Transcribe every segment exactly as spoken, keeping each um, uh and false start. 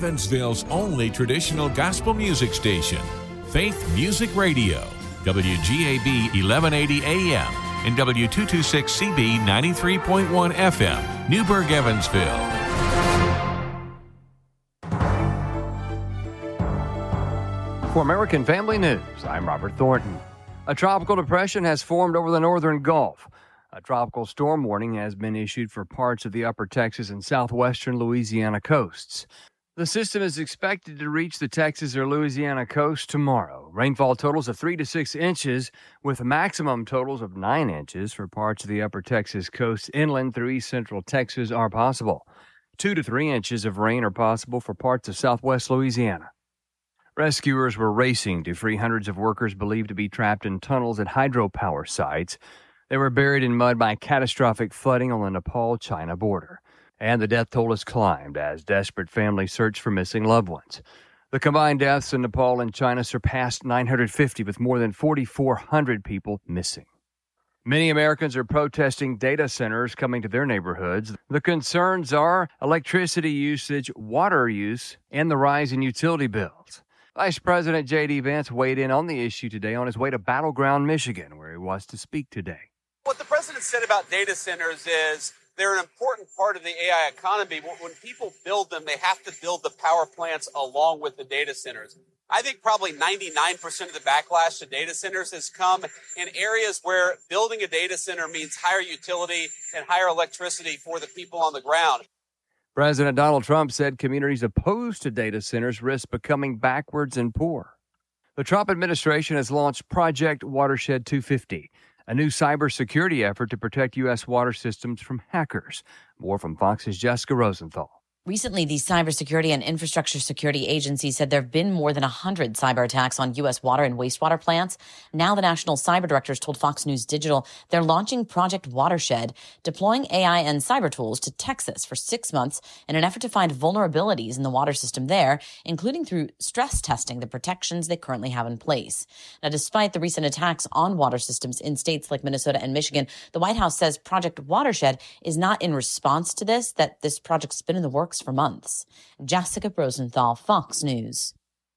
Evansville's only traditional gospel music station, Faith Music Radio, W G A B eleven eighty A M and W two twenty-six C B ninety-three point one F M, Newburgh, Evansville. For American Family News, I'm Robert Thornton. A tropical depression has formed over the northern Gulf. A tropical storm warning has been issued for parts of the upper Texas and southwestern Louisiana coasts. The system is expected to reach the Texas or Louisiana coast tomorrow. Rainfall totals of three to six inches, with maximum totals of nine inches for parts of the upper Texas coast inland through east central Texas are possible. Two to three inches of rain are possible for parts of southwest Louisiana. Rescuers were racing to free hundreds of workers believed to be trapped in tunnels at hydropower sites. They were buried in mud by catastrophic flooding on the Nepal-China border. And the death toll has climbed as desperate families search for missing loved ones. The combined deaths in Nepal and China surpassed nine hundred fifty, with more than four thousand four hundred people missing. Many Americans are protesting data centers coming to their neighborhoods. The concerns are electricity usage, water use, and the rise in utility bills. Vice President J D. Vance weighed in on the issue today on his way to Battleground, Michigan, where he was to speak today. What the president said about data centers is they're an important part of the A I economy. When people build them, they have to build the power plants along with the data centers. I think probably ninety-nine percent of the backlash to data centers has come in areas where building a data center means higher utility and higher electricity for the people on the ground. President Donald Trump said communities opposed to data centers risk becoming backwards and poor. The Trump administration has launched Project Watershed two fifty, a new cybersecurity effort to protect U S water systems from hackers. More from Fox's Jessica Rosenthal. Recently, the Cybersecurity and Infrastructure Security Agency said there have been more than one hundred cyber attacks on U S water and wastewater plants. Now the National Cyber Directors told Fox News Digital they're launching Project Watershed, deploying A I and cyber tools to Texas for six months in an effort to find vulnerabilities in the water system there, including through stress testing the protections they currently have in place. Now, despite the recent attacks on water systems in states like Minnesota and Michigan, the White House says Project Watershed is not in response to this, that this project's been in the works for months. Jessica Rosenthal, Fox News.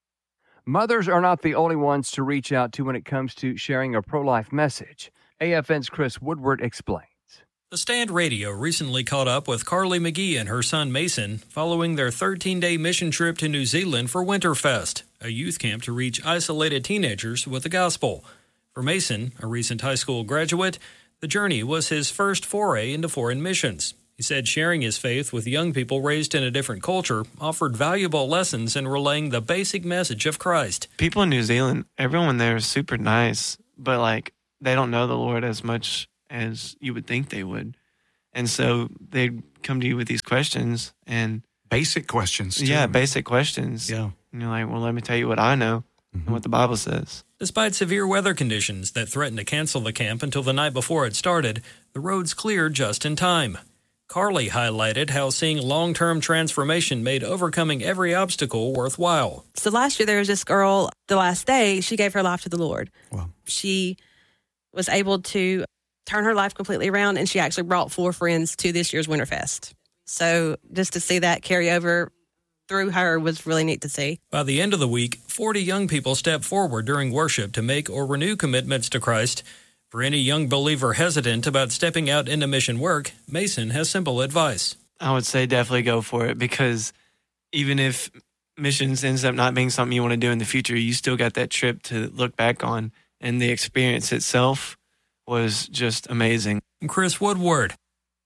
Mothers are not the only ones to reach out to when it comes to sharing a pro-life message. A F N's Chris Woodward explains. The Stand Radio recently caught up with Carly McGee and her son Mason following their thirteen-day mission trip to New Zealand for Winterfest, a youth camp to reach isolated teenagers with the gospel. For Mason, a recent high school graduate, the journey was his first foray into foreign missions. He said sharing his faith with young people raised in a different culture offered valuable lessons in relaying the basic message of Christ. People in New Zealand, everyone there is super nice, but like they don't know the Lord as much as you would think they would. And so they'd come to you with these questions and basic questions too. Yeah, basic questions. Yeah. And you're like, well, let me tell you what I know mm-hmm. and what the Bible says. Despite severe weather conditions that threatened to cancel the camp until the night before it started, the roads cleared just in time. Carly highlighted how seeing long-term transformation made overcoming every obstacle worthwhile. So last year there was this girl, the last day, she gave her life to the Lord. Wow. She was able to turn her life completely around, and she actually brought four friends to this year's Winterfest. So just to see that carry over through her was really neat to see. By the end of the week, forty young people stepped forward during worship to make or renew commitments to Christ. For any young believer hesitant about stepping out into mission work, Mason has simple advice. I would say definitely go for it, because even if missions ends up not being something you want to do in the future, you still got that trip to look back on, and the experience itself was just amazing. Chris Woodward.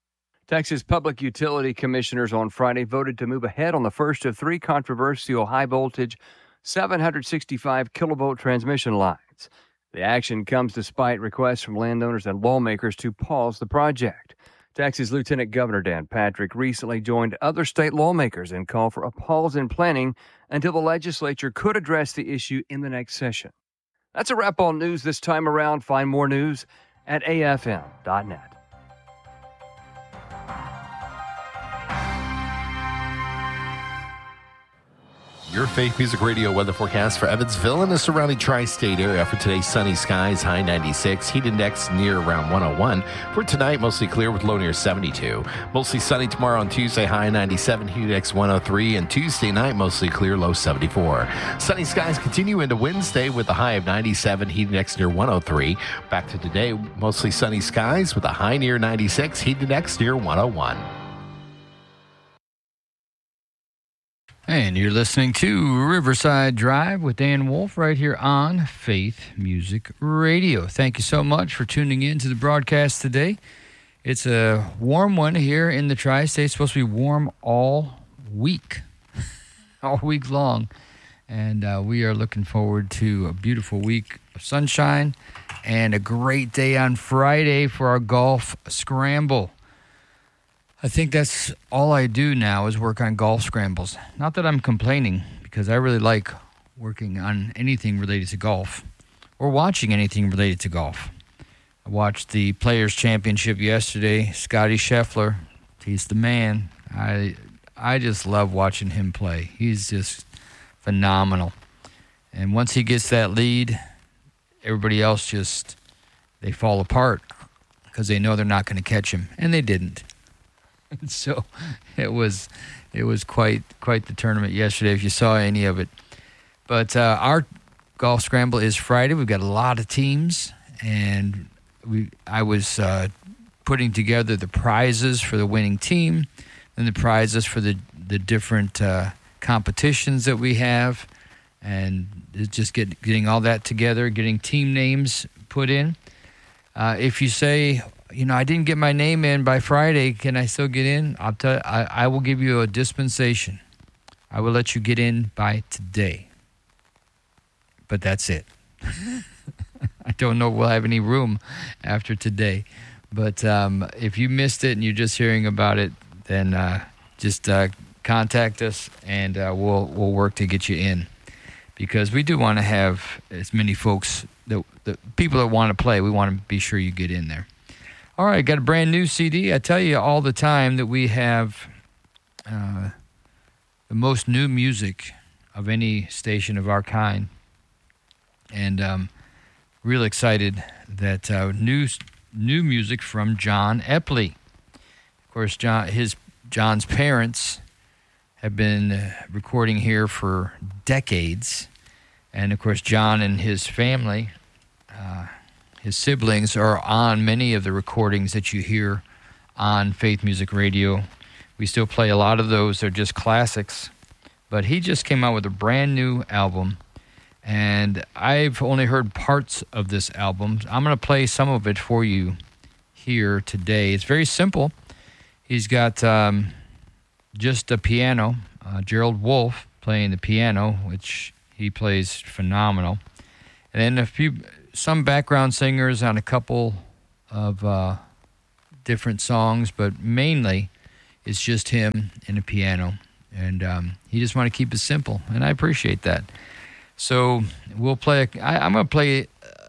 Texas Public Utility Commissioners on Friday voted to move ahead on the first of three controversial high-voltage seven hundred sixty-five kilovolt transmission lines. The action comes despite requests from landowners and lawmakers to pause the project. Texas Lieutenant Governor Dan Patrick recently joined other state lawmakers and called for a pause in planning until the legislature could address the issue in the next session. That's a wrap on news this time around. Find more news at A F M dot net. Your Faith Music Radio weather forecast for Evansville and the surrounding tri-state area. For today, sunny skies, high ninety-six, heat index near around one oh one. For tonight, mostly clear with low near seventy-two. Mostly sunny tomorrow on Tuesday, high ninety-seven, heat index one oh three. And Tuesday night, mostly clear, low seventy-four. Sunny skies continue into Wednesday with a high of ninety-seven, heat index near one oh three. Back to today, mostly sunny skies with a high near ninety-six, heat index near one oh one. And you're listening to Riverside Drive with Dan Wolf right here on Faith Music Radio. Thank you so much for tuning in to the broadcast today. It's a warm one here in the tri-state. It's supposed to be warm all week, all week long. And uh, we are looking forward to a beautiful week of sunshine and a great day on Friday for our golf scramble. I think that's all I do now is work on golf scrambles. Not that I'm complaining, because I really like working on anything related to golf or watching anything related to golf. I watched the Players' Championship yesterday. Scotty Scheffler, he's the man. I I just love watching him play. He's just phenomenal. And once he gets that lead, everybody else just, they fall apart because they know they're not going to catch him, and they didn't. So it was it was quite quite the tournament yesterday if you saw any of it. But uh, our golf scramble is Friday. We've got a lot of teams, and we I was uh, putting together the prizes for the winning team and the prizes for the the different uh, competitions that we have, and just get, getting all that together, getting team names put in. Uh, if you say, you know, I didn't get my name in by Friday, can I still get in? I'll tell you, I, I will give you a dispensation. I will let you get in by today. But that's it. I don't know if we'll have any room after today. But um, if you missed it and you're just hearing about it, then uh, just uh, contact us and uh, we'll we'll work to get you in. Because we do want to have as many folks, that the people that want to play, we want to be sure you get in there. All right, got a brand new C D. I tell you all the time that we have uh, the most new music of any station of our kind. And um, real excited that uh, new new music from John Epley. Of course, John, his John's parents have been uh, recording here for decades. And, of course, John and his family, uh, his siblings, are on many of the recordings that you hear on Faith Music Radio. We still play a lot of those. They're just classics. But he just came out with a brand new album, and I've only heard parts of this album. I'm going to play some of it for you here today. It's very simple. He's got um, just a piano, uh, Gerald Wolf playing the piano, which he plays phenomenal. And then a few... some background singers on a couple of uh, different songs, but mainly it's just him and a piano. And um, he just want to keep it simple, and I appreciate that. So we'll play, a, I, I'm going to play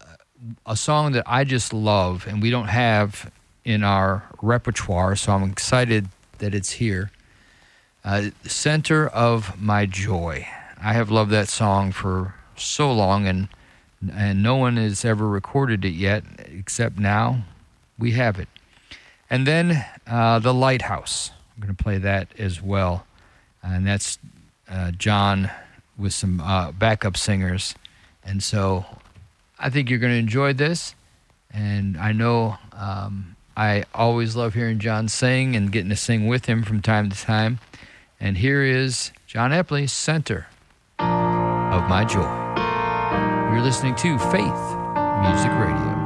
a song that I just love, and we don't have in our repertoire, so I'm excited that it's here. Uh, Center of My Joy. I have loved that song for so long, and and no one has ever recorded it yet, except now we have it. And then uh, The Lighthouse. I'm going to play that as well. And that's uh, John with some uh, backup singers. And so I think you're going to enjoy this. And I know um, I always love hearing John sing and getting to sing with him from time to time. And here is John Epley, Center of My Joy. You're listening to Faith Music Radio.